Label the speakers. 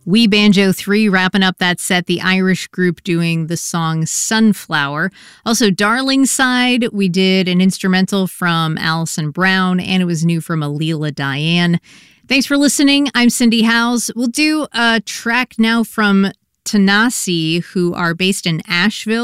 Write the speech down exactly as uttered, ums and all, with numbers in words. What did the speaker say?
Speaker 1: We Banjo three wrapping up that set, the Irish group doing the song Sunflower. Also, Darling Side, we did an instrumental from Alison Brown, and it was new from Alila Diane. Thanks for listening. I'm Cindy Howes. We'll do a track now from Tanasi, who are based in Asheville.